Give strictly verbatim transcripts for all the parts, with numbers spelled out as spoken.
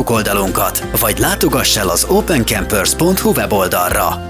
Facebook oldalunkat, vagy látogass el az open campers pont hu weboldalra.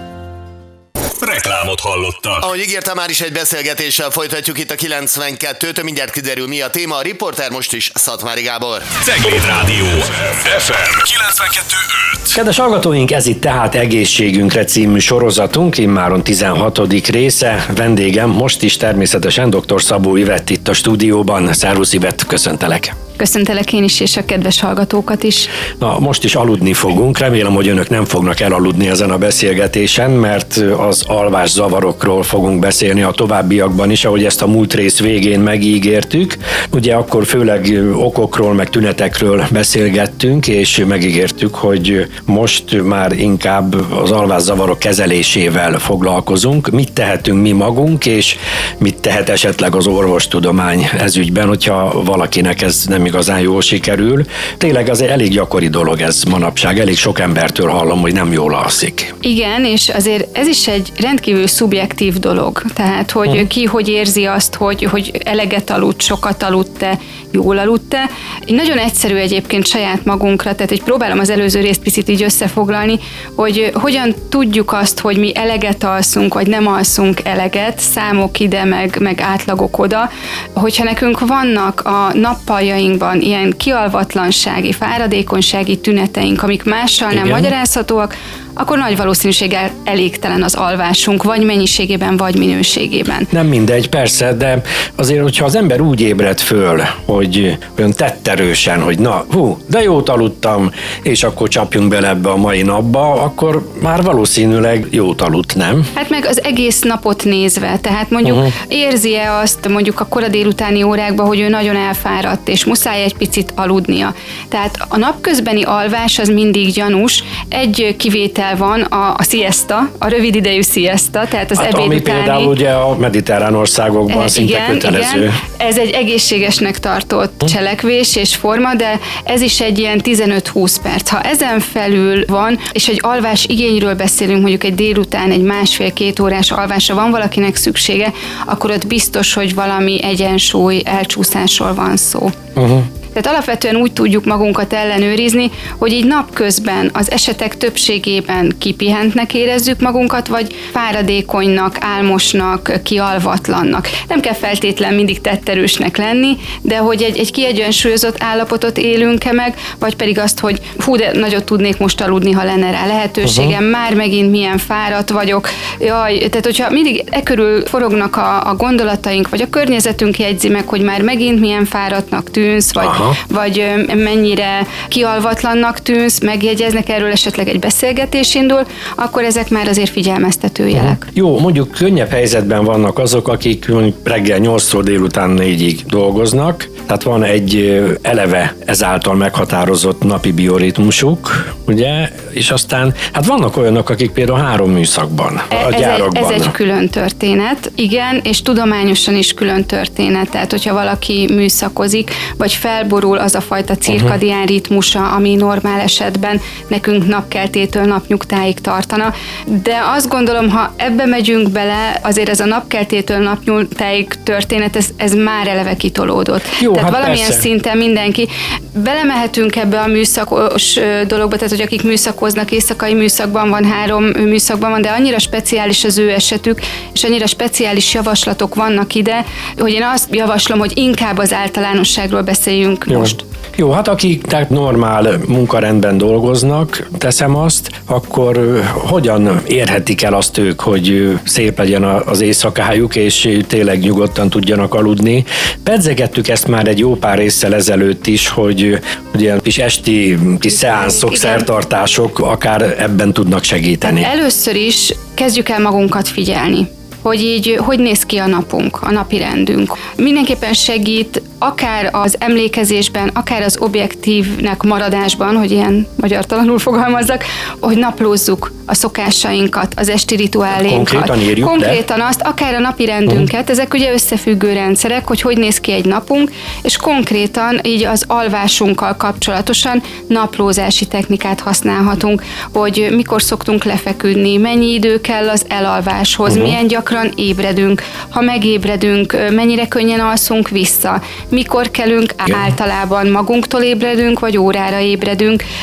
Reklámot hallottak. Ahogy ígértem, már is egy beszélgetéssel folytatjuk itt a kilencvenkettőt, mindjárt kiderül, mi a téma. A riporter most is Szatmári Gábor. Cegléd Rádió ef em kilencvenkettő öt. Kedves hallgatóink, ez itt tehát Egészségünkre című sorozatunk, immáron tizenhatodik része. Vendégem most is természetesen dr. Szabó Ivett itt a stúdióban. Szervusz Ivett, köszöntelek. Köszöntelek én is, és a kedves hallgatókat is. Na, most is aludni fogunk. Remélem, hogy önök nem fognak elaludni ezen a beszélgetésen, mert az alvászavarokról fogunk beszélni a továbbiakban is, ahogy ezt a múlt rész végén megígértük. Ugye akkor főleg okokról, meg tünetekről beszélgettünk, és megígértük, hogy most már inkább az alvászavarok kezelésével foglalkozunk. Mit tehetünk mi magunk, és mit tehet esetleg az orvostudomány ez ügyben, hogyha valakinek ez nem igazán jól sikerül. Tényleg az egy elég gyakori dolog ez manapság, elég sok embertől hallom, hogy nem jól alszik. Igen, és azért ez is egy rendkívül szubjektív dolog. Tehát, hogy uh-huh. ki hogy érzi azt, hogy, hogy eleget aludt, sokat aludt-e, jól aludt-e. Nagyon egyszerű egyébként saját magunkra, tehát hogy próbálom az előző részt picit így összefoglalni, hogy hogyan tudjuk azt, hogy mi eleget alszunk, vagy nem alszunk eleget, számok ide, meg, meg átlagok oda, hogyha nekünk vannak a nappaljaink ilyen kialvatlansági, fáradékonysági tüneteink, amik mással nem Igen. magyarázhatóak, akkor nagy valószínűséggel elégtelen az alvásunk, vagy mennyiségében, vagy minőségében. Nem mindegy, persze, de azért, hogyha az ember úgy ébred föl, hogy olyan tetterősen, hogy na, hú, de jót aludtam, és akkor csapjunk bele ebbe a mai napba, akkor már valószínűleg jót aludt, nem? Hát meg az egész napot nézve, tehát mondjuk uh-huh. érzi-e azt mondjuk a kora délutáni órákban, hogy ő nagyon elfáradt, és muszáj egy picit aludnia. Tehát a napközbeni alvás az mindig gyanús, egy kivétel van a, a siesta, a rövid idejű siesta, tehát az hát, ebéd ami utáni... például ugye a mediterrán országokban e, szinte igen, kötelező. Igen, ez egy egészségesnek tartott hm. cselekvés és forma, de ez is egy ilyen tizenöt-húsz perc. Ha ezen felül van, és egy alvás igényről beszélünk, mondjuk egy délután, egy másfél-két órás alvásra van valakinek szüksége, akkor ott biztos, hogy valami egyensúly elcsúszásról van szó. Uh-huh. Tehát alapvetően úgy tudjuk magunkat ellenőrizni, hogy így napközben az esetek többségében kipihentnek érezzük magunkat, vagy fáradékonynak, álmosnak, kialvatlannak. Nem kell feltétlen mindig tetterősnek lenni, de hogy egy, egy kiegyensúlyozott állapotot élünk-e meg, vagy pedig azt, hogy hú, de nagyot tudnék most aludni, ha lenne rá lehetőségem, uh-huh. már megint milyen fáradt vagyok. Jaj, tehát hogyha mindig e körül forognak a, a gondolataink, vagy a környezetünk jegyzi meg, hogy már megint milyen fáradtnak tűnsz, vagy Aha. vagy mennyire kialvatlannak tűnsz, megjegyeznek, erről esetleg egy beszélgetés indul, akkor ezek már azért figyelmeztető jelek. Uh-huh. Jó, mondjuk könnyebb helyzetben vannak azok, akik reggel nyolctól délután négyig dolgoznak, tehát van egy eleve ezáltal meghatározott napi bioritmusuk, ugye, és aztán, hát vannak olyanok, akik például három műszakban, a ez gyárakban. Egy, ez egy külön történet, igen, és tudományosan is külön történet, tehát hogyha valaki műszakozik, vagy felborul az a fajta cirkadián ritmusa, ami normál esetben nekünk napkeltétől napnyugtáig tartana, de azt gondolom, ha ebbe megyünk bele, azért ez a napkeltétől napnyugtáig történet, ez, ez már eleve kitolódott. Jó, tehát hát valamilyen persze. szinten mindenki. Belemehetünk ebbe a műszakos dologba, tehát hogy akik műszakoznak, éjszakai műszakban van, három műszakban van, de annyira speciális az ő esetük, és annyira speciális javaslatok vannak ide, hogy én azt javaslom, hogy inkább az általánosságról beszéljünk Jó. most. Jó, hát akik tehát normál munkarendben dolgoznak, teszem azt, akkor hogyan érhetik el azt ők, hogy szép legyen az éjszakájuk, és tényleg nyugodtan tudjanak aludni? Pedzegettük ezt már egy jó pár résszel ezelőtt is, hogy ugye kis esti kis szeánszok, szertartások akár ebben tudnak segíteni. Hát először is kezdjük el magunkat figyelni, hogy így hogy néz ki a napunk, a napi rendünk. Mindenképpen segít akár az emlékezésben, akár az objektívnek maradásban, hogy ilyen magyartalanul fogalmazzak, hogy naplózzuk a szokásainkat, az esti rituálénkat. Konkrétan írjuk Konkrétan azt, akár a napi rendünket, uh-huh. ezek ugye összefüggő rendszerek, hogy hogy néz ki egy napunk, és konkrétan így az alvásunkkal kapcsolatosan naplózási technikát használhatunk, hogy mikor szoktunk lefeküdni, mennyi idő kell az elalváshoz, uh-huh. milyen gyakran ébredünk, ha megébredünk, mennyire könnyen alszunk vissza, mikor kelünk, általában magunktól ébredünk, vagy órára ébredünk,